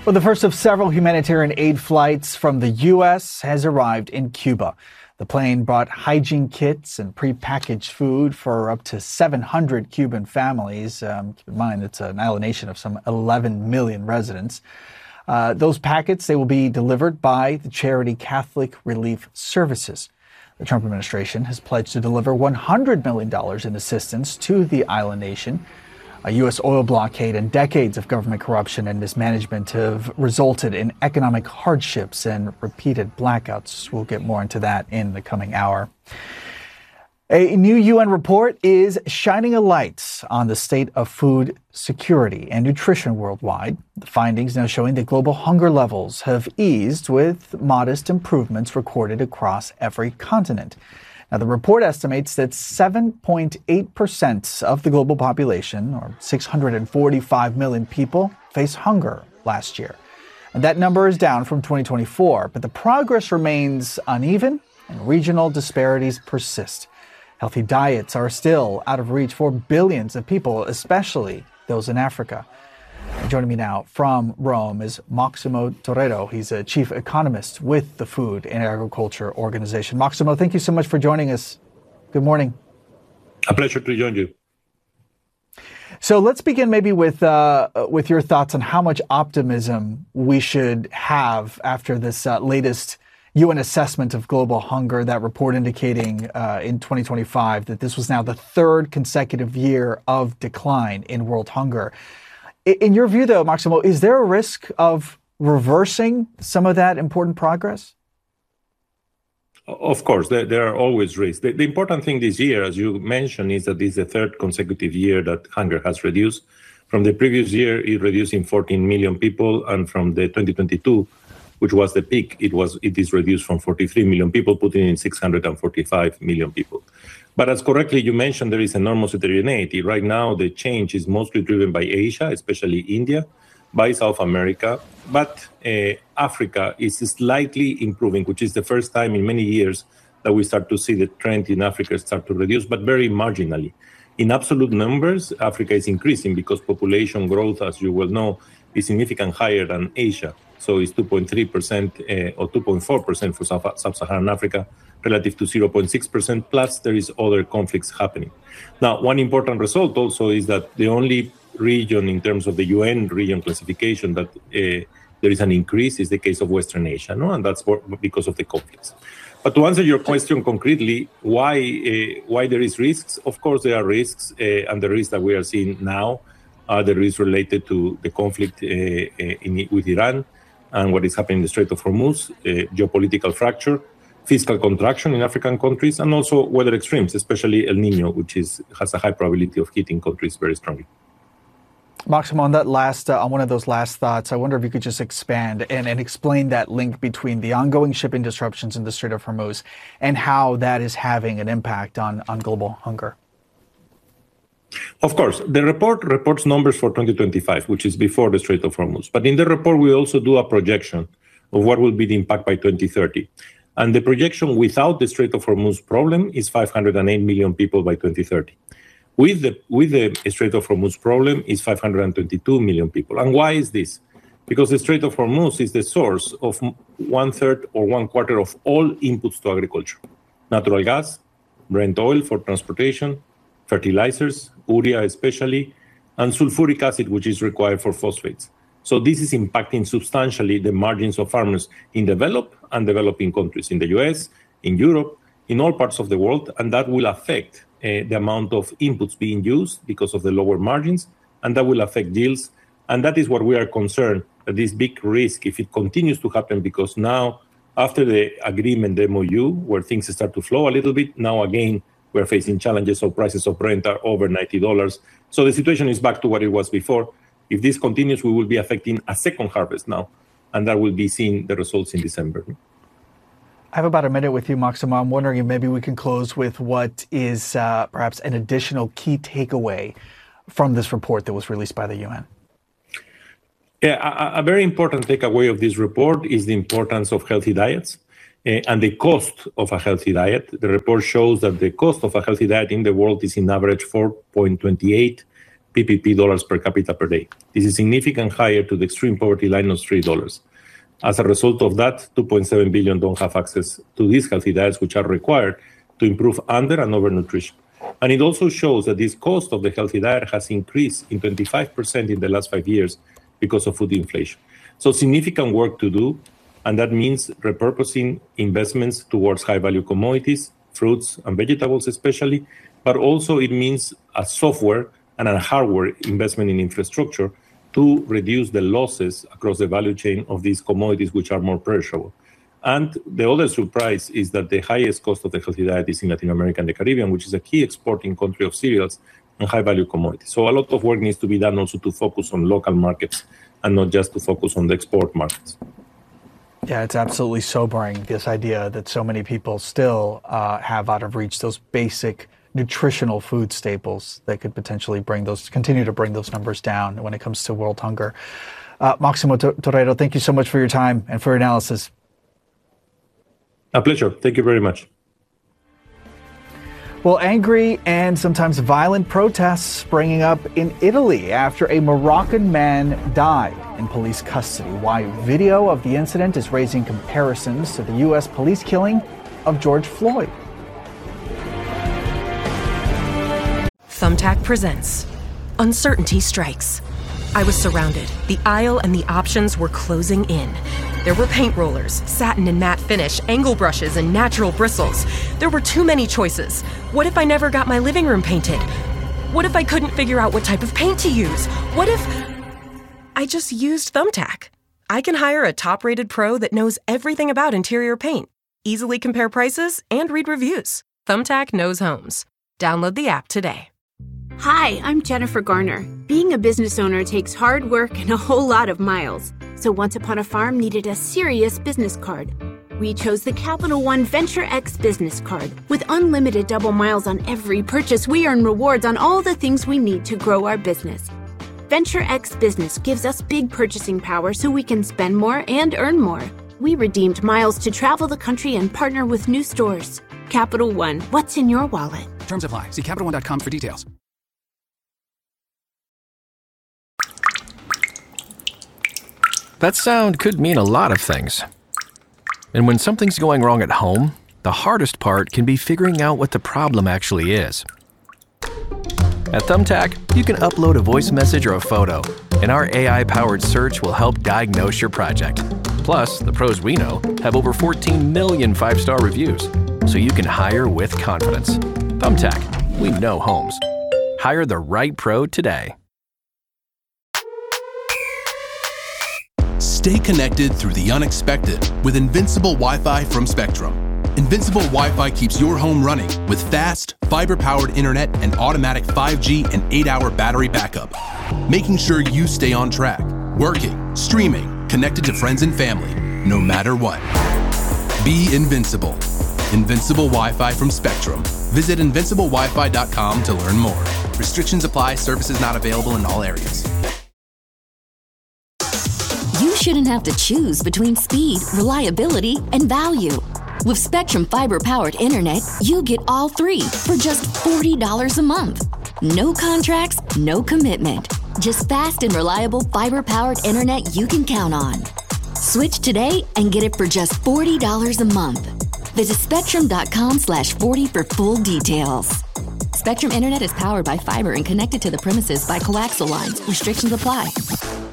Well, the first of several humanitarian aid flights from the U.S. has arrived in Cuba. The plane brought hygiene kits and prepackaged food for up to 700 Cuban families. Keep in mind, it's an island nation of some 11 million residents. Those packets, they will be delivered by the charity Catholic Relief Services. The Trump administration has pledged to deliver $100 million in assistance to the island nation. A U.S. oil blockade and decades of government corruption and mismanagement have resulted in economic hardships and repeated blackouts. We'll get more into that in the coming hour. A new UN report is shining a light on the state of food security and nutrition worldwide. The findings now showing that global hunger levels have eased with modest improvements recorded across every continent. Now, the report estimates that 7.8% of the global population, or 645 million people, faced hunger last year. And that number is down from 2024, but the progress remains uneven and regional disparities persist. Healthy diets are still out of reach for billions of people, especially those in Africa. Joining me now from Rome is Maximo Torero. He's a chief economist with the Food and Agriculture Organization. Maximo, thank you so much for joining us. Good morning. A pleasure to join you. So let's begin maybe with your thoughts on how much optimism we should have after this latest UN assessment of global hunger, that report indicating in 2025 that this was now the third consecutive year of decline in world hunger. In your view, though, Maximo, is there a risk of reversing some of that important progress? Of course, there are always risks. The important thing this year, as you mentioned, is that this is the third consecutive year that hunger has reduced. From the previous year, it reduced in 14 million people, and from the 2022, which was the peak, it is reduced from 43 million people, putting in 645 million people. But as correctly you mentioned, there is enormous heterogeneity. Right now, the change is mostly driven by Asia, especially India, by South America, but Africa is slightly improving, which is the first time in many years that we start to see the trend in Africa start to reduce, but very marginally. In absolute numbers, Africa is increasing because population growth, as you well know, is significantly higher than Asia. So it's 2.3% or 2.4% for sub-Saharan Africa relative to 0.6%, plus there is other conflicts happening. Now, one important result also is that the only region in terms of the UN region classification that there is an increase is the case of Western Asia, no? And that's because of the conflicts. But to answer your question concretely, why there is risks? Of course, there are risks, and the risks that we are seeing now are the risks related to the conflict with Iran and what is happening in the Strait of Hormuz, geopolitical fracture, fiscal contraction in African countries, and also weather extremes, especially El Nino, which has a high probability of hitting countries very strongly. Maximo, on that on one of those last thoughts, I wonder if you could just expand and explain that link between the ongoing shipping disruptions in the Strait of Hormuz and how that is having an impact on global hunger. Of course, the report reports numbers for 2025, which is before the Strait of Hormuz. But in the report, we also do a projection of what will be the impact by 2030. And the projection without the Strait of Hormuz problem is 508 million people by 2030. With the Strait of Hormuz problem is 522 million people. And why is this? Because the Strait of Hormuz is the source of 1/3 or 1/4 of all inputs to agriculture. Natural gas, Brent oil for transportation, fertilizers, urea especially, and sulfuric acid, which is required for phosphates. So this is impacting substantially the margins of farmers in developed and developing countries, in the US, in Europe, in all parts of the world, and that will affect the amount of inputs being used because of the lower margins, and that will affect yields. And that is what we are concerned, that this big risk, if it continues to happen, because now, after the agreement, the MOU, where things start to flow a little bit, now again, we're facing challenges, so prices of Brent are over $90. So the situation is back to what it was before. If this continues, we will be affecting a second harvest now, and that will be seeing the results in December. I have about a minute with you, Maximo. I'm wondering if maybe we can close with what is perhaps an additional key takeaway from this report that was released by the UN. Yeah, a very important takeaway of this report is the importance of healthy diets. And the cost of a healthy diet. The report shows that the cost of a healthy diet in the world is in average $4.28 PPP dollars per capita per day. This is significantly higher to the extreme poverty line of $3. As a result of that, 2.7 billion don't have access to these healthy diets, which are required to improve under and overnutrition. And it also shows that this cost of the healthy diet has increased in 25% in the last 5 years because of food inflation. So significant work to do, and that means repurposing investments towards high-value commodities, fruits and vegetables especially, but also it means a software and a hardware investment in infrastructure to reduce the losses across the value chain of these commodities, which are more perishable. And the other surprise is that the highest cost of the healthy diet is in Latin America and the Caribbean, which is a key exporting country of cereals and high-value commodities. So a lot of work needs to be done also to focus on local markets and not just to focus on the export markets. Yeah, it's absolutely sobering, this idea that so many people still have out of reach those basic nutritional food staples that could potentially continue to bring those numbers down when it comes to world hunger. Máximo Torero, thank you so much for your time and for your analysis. A pleasure. Thank you very much. Well, angry and sometimes violent protests springing up in Italy after a Moroccan man died in police custody. Why video of the incident is raising comparisons to the U.S. police killing of George Floyd. Thumbtack presents Uncertainty Strikes. I was surrounded. The aisle and the options were closing in. There were paint rollers, satin and matte finish, angle brushes, and natural bristles. There were too many choices. What if I never got my living room painted? What if I couldn't figure out what type of paint to use? What if I just used Thumbtack? I can hire a top-rated pro that knows everything about interior paint, easily compare prices, and read reviews. Thumbtack knows homes. Download the app today. Hi, I'm Jennifer Garner. Being a business owner takes hard work and a whole lot of miles. So Once Upon a Farm needed a serious business card. We chose the Capital One Venture X business card. With unlimited double miles on every purchase, we earn rewards on all the things we need to grow our business. Venture X Business gives us big purchasing power so we can spend more and earn more. We redeemed miles to travel the country and partner with new stores. Capital One, what's in your wallet? Terms apply. See CapitalOne.com for details. That sound could mean a lot of things. And when something's going wrong at home, the hardest part can be figuring out what the problem actually is. At Thumbtack, you can upload a voice message or a photo, and our AI-powered search will help diagnose your project. Plus, the pros we know have over 14 million 5-star reviews, so you can hire with confidence. Thumbtack, we know homes. Hire the right pro today. Stay connected through the unexpected with Invincible Wi-Fi from Spectrum. Invincible Wi-Fi keeps your home running with fast, fiber-powered internet and automatic 5G and 8-hour battery backup, making sure you stay on track, working, streaming, connected to friends and family, no matter what. Be invincible. Invincible Wi-Fi from Spectrum. Visit invinciblewifi.com to learn more. Restrictions apply. Services not available in all areas. You shouldn't have to choose between speed, reliability, and value. With Spectrum fiber-powered internet, you get all three for just $40 a month. No contracts, no commitment. Just fast and reliable fiber-powered internet you can count on. Switch today and get it for just $40 a month. Visit spectrum.com/40 for full details. Spectrum Internet is powered by fiber and connected to the premises by coaxial lines. Restrictions apply.